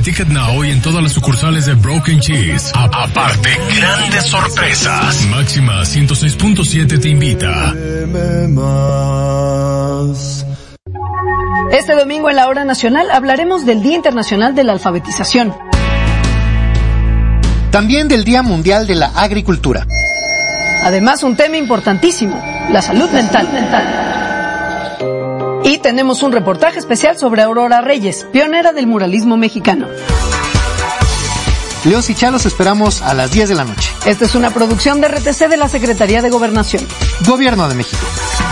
en Ticket Now y en todas las sucursales de Broken Cheese. Aparte, grandes sorpresas. Máxima 106.7 te invita. Este domingo en la Hora Nacional hablaremos del Día Internacional de la Alfabetización. También del Día Mundial de la Agricultura. Además, un tema importantísimo, la salud mental. Y tenemos un reportaje especial sobre Aurora Reyes, pionera del muralismo mexicano. Leos y Cha, los esperamos a las 10 de la noche. Esta es una producción de RTC de la Secretaría de Gobernación. Gobierno de México.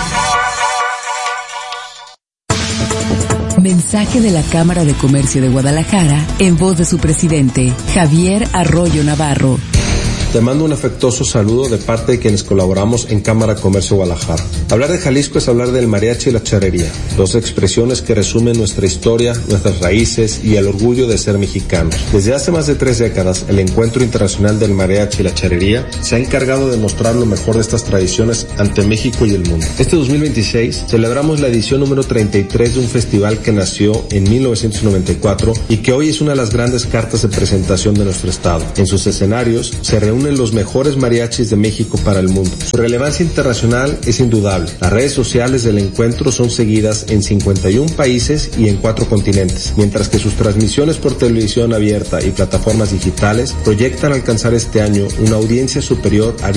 Mensaje de la Cámara de Comercio de Guadalajara en voz de su presidente, Javier Arroyo Navarro. Te mando un afectuoso saludo de parte de quienes colaboramos en Cámara de Comercio Guadalajara. Hablar de Jalisco es hablar del mariachi y la charrería, dos expresiones que resumen nuestra historia, nuestras raíces y el orgullo de ser mexicanos. Desde hace más de 3 décadas, el Encuentro Internacional del Mariachi y la Charrería se ha encargado de mostrar lo mejor de estas tradiciones ante México y el mundo. Este 2026 celebramos la edición número 33 de un festival que nació en 1994 y que hoy es una de las grandes cartas de presentación de nuestro estado. En sus escenarios se reúnen los mejores mariachis de México para el mundo. Su relevancia internacional es indudable. Las redes sociales del encuentro son seguidas en 51 países y en 4 continentes, mientras que sus transmisiones por televisión abierta y plataformas digitales proyectan alcanzar este año una audiencia superior a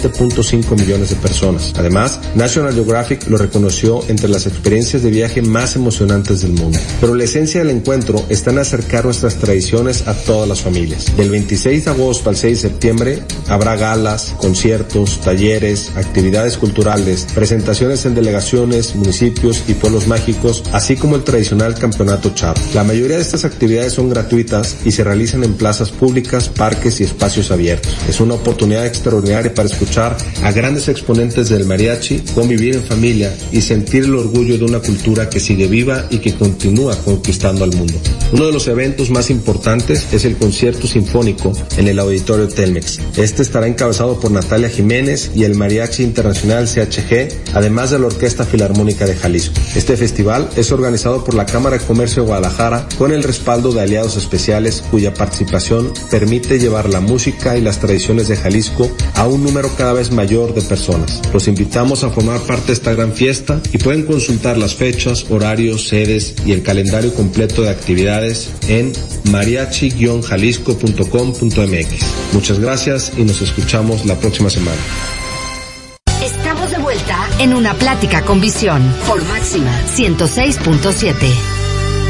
17.5 millones de personas. Además, National Geographic lo reconoció entre las experiencias de viaje más emocionantes del mundo. Pero la esencia del encuentro está en acercar nuestras tradiciones a todas las familias. Del 26 de agosto al 6 de septiembre habrá galas, conciertos, talleres, actividades culturales, presentaciones en delegaciones, municipios y pueblos mágicos, así como el tradicional campeonato charro. La mayoría de estas actividades son gratuitas y se realizan en plazas públicas, parques y espacios abiertos. Es una oportunidad extraordinaria para escuchar a grandes exponentes del mariachi, convivir en familia y sentir el orgullo de una cultura que sigue viva y que continúa conquistando al mundo. Uno de los eventos más importantes es el concierto sinfónico en el Auditorio Telmex. Este estará encabezado por Natalia Jiménez y el Mariachi Internacional CHG, además de la Orquesta Filarmónica de Jalisco. Este festival es organizado por la Cámara de Comercio de Guadalajara con el respaldo de aliados especiales cuya participación permite llevar la música y las tradiciones de Jalisco a un número cada vez mayor de personas. Los invitamos a formar parte de esta gran fiesta y pueden consultar las fechas, horarios, sedes y el calendario completo de actividades en mariachi-jalisco.com.mx. Muchas gracias y nos escuchamos la próxima semana. Estamos de vuelta en Una Plática con Visión por Máxima 106.7.